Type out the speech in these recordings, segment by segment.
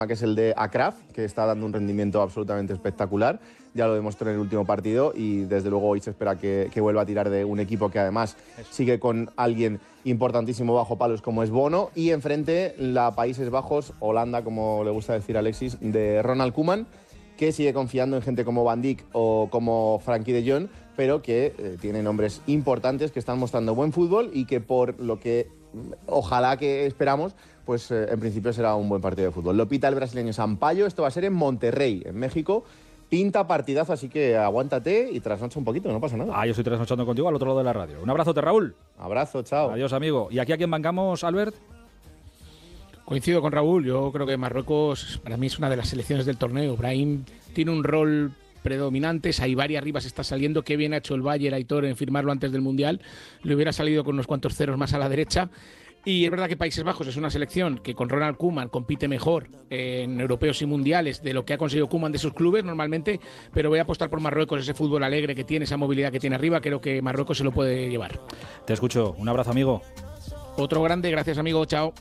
que es el de Akraf, que está dando un rendimiento absolutamente espectacular. Ya lo demostró en el último partido y desde luego hoy se espera que vuelva a tirar de un equipo que además sigue con alguien importantísimo bajo palos como es Bono, y enfrente la Países Bajos, Holanda, como le gusta decir a Alexis, de Ronald Koeman, que sigue confiando en gente como Van Dijk o como Frankie de Jong, pero que tiene nombres importantes que están mostrando buen fútbol y que por lo que ojalá que esperamos, pues en principio será un buen partido de fútbol. Lo pita el brasileño Sampaio, esto va a ser en Monterrey, en México. Pinta partidazo, así que aguántate y trasnocha un poquito, no pasa nada. Yo estoy trasnochando contigo al otro lado de la radio. Un abrazote, Raúl. Abrazo, chao. Adiós, amigo. ¿Y aquí a quién bancamos, Albert? Coincido con Raúl, yo creo que Marruecos para mí es una de las selecciones del torneo. Brahim tiene un rol predominante, Saibari arriba se está saliendo, qué bien ha hecho el Bayern, Aitor, en firmarlo antes del Mundial, le hubiera salido con unos cuantos ceros más a la derecha. Y es verdad que Países Bajos es una selección que con Ronald Koeman compite mejor en europeos y mundiales de lo que ha conseguido Koeman de sus clubes normalmente, pero voy a apostar por Marruecos, ese fútbol alegre que tiene, esa movilidad que tiene arriba, creo que Marruecos se lo puede llevar. Te escucho, un abrazo, amigo. Otro grande, gracias amigo, chao.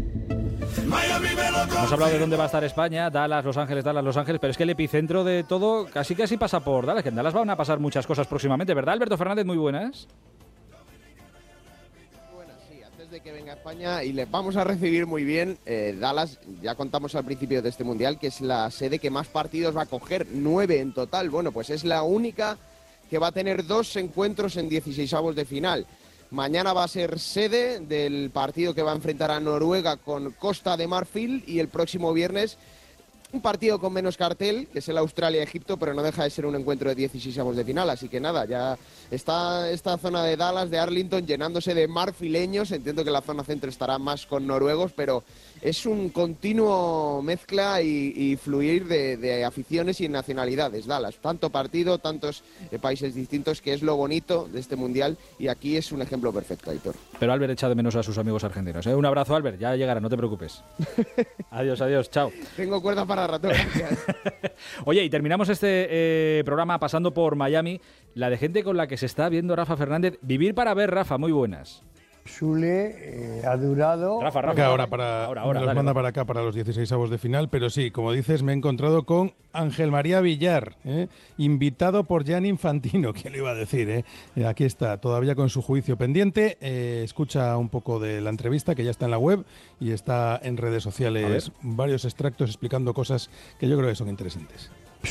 Hemos hablado de dónde va a estar España, Dallas, Los Ángeles, pero es que el epicentro de todo casi pasa por Dallas, que en Dallas van a pasar muchas cosas próximamente, ¿verdad, Alberto Fernández? Muy buenas. De que venga a España y les vamos a recibir muy bien. Dallas, ya contamos al principio de este Mundial, que es la sede que más partidos va a coger, 9 en total. Bueno, pues es la única que va a tener 2 encuentros en 16avos de final. Mañana va a ser sede del partido que va a enfrentar a Noruega con Costa de Marfil, y el próximo viernes un partido con menos cartel, que es el Australia-Egipto, pero no deja de ser un encuentro de 16avos de final. Así que nada, ya está esta zona de Dallas, de Arlington, llenándose de marfileños. Entiendo que la zona centro estará más con noruegos, pero es un continuo mezcla y fluir de aficiones y nacionalidades. Dallas, tanto partido, tantos países distintos, que es lo bonito de este Mundial, y aquí es un ejemplo perfecto, Aitor. Pero Albert echa de menos a sus amigos argentinos, ¿eh? Un abrazo, Albert, ya llegará, no te preocupes. Adiós, chao. Tengo cuerda para rato, gracias. Oye, y terminamos este programa pasando por Miami, la de gente con la que se está viendo Rafa Fernández. Vivir para ver, Rafa, muy buenas. Sule ha durado... Rafa, ahora nos manda para acá para los 16avos de final, pero sí, como dices, me he encontrado con Ángel María Villar, invitado por Gianni Infantino. ¿Quién le iba a decir? Aquí está, todavía con su juicio pendiente. Escucha un poco de la entrevista, que ya está en la web y está en redes sociales, varios extractos explicando cosas que yo creo que son interesantes.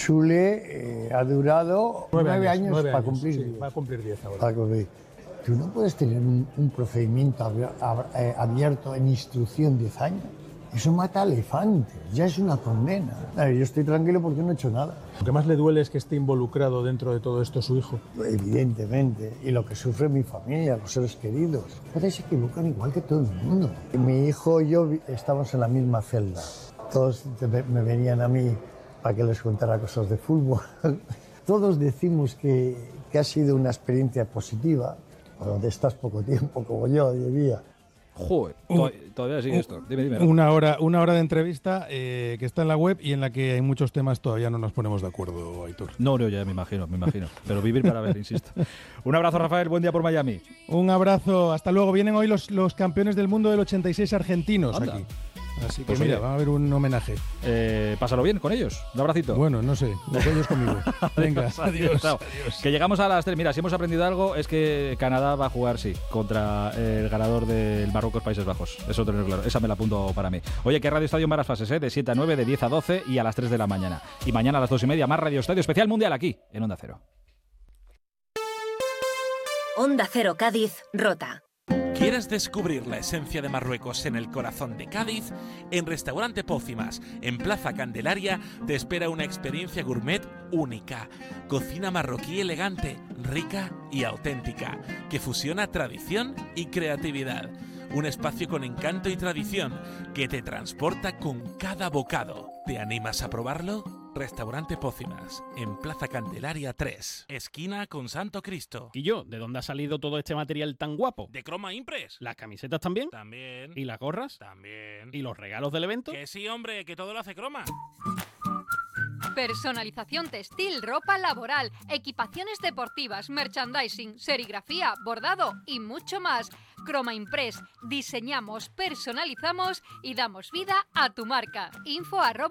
Sule ha durado 9 años para cumplir. Sí, va a cumplir 10 ahora. Para cumplir. Tú no puedes tener un procedimiento abierto en instrucción 10 años. Eso mata a elefantes, ya es una condena. Yo estoy tranquilo porque no he hecho nada. Lo que más le duele es que esté involucrado dentro de todo esto su hijo. Evidentemente, y lo que sufre mi familia, los seres queridos. Ustedes se equivocan igual que todo el mundo. Mi hijo y yo estábamos en la misma celda. Todos me venían a mí para que les contara cosas de fútbol. Todos decimos que ha sido una experiencia positiva. Donde estás poco tiempo, como yo, diría. Joder, todavía sigue esto. Dime. Una hora de entrevista que está en la web y en la que hay muchos temas todavía no nos ponemos de acuerdo, Aitor. No, ya me imagino. Pero vivir para ver, insisto. Un abrazo, Rafael. Buen día por Miami. Un abrazo. Hasta luego. Vienen hoy los campeones del mundo del 86 argentinos. Anda. Aquí. Así que pues mira, va a haber un homenaje. Pásalo bien con ellos. Un abracito. Bueno, no sé. Los ellos conmigo. Venga, adiós. Que llegamos a las 3. Mira, si hemos aprendido algo es que Canadá va a jugar, sí, contra el ganador del Marruecos Países Bajos. Eso tenerlo claro. Esa me la apunto para mí. Oye, que Radio Estadio en varias fases, de 7 a 9, de 10 a 12 y a las 3 de la mañana. Y mañana a las 2:30 más Radio Estadio Especial Mundial aquí, en Onda Cero. Onda Cero Cádiz, Rota. ¿Quieres descubrir la esencia de Marruecos en el corazón de Cádiz? En Restaurante Pócimas, en Plaza Candelaria, te espera una experiencia gourmet única. Cocina marroquí elegante, rica y auténtica, que fusiona tradición y creatividad. Un espacio con encanto y tradición que te transporta con cada bocado. ¿Te animas a probarlo? Restaurante Pócimas, en Plaza Candelaria 3, esquina con Santo Cristo. ¿Y yo? ¿De dónde ha salido todo este material tan guapo? ¿De Croma Impress? ¿Las camisetas también? También. ¿Y las gorras? También. ¿Y los regalos del evento? Que sí, hombre, que todo lo hace Croma. Personalización textil, ropa laboral, equipaciones deportivas, merchandising, serigrafía, bordado y mucho más. Croma Impress. Diseñamos, personalizamos y damos vida a tu marca. info@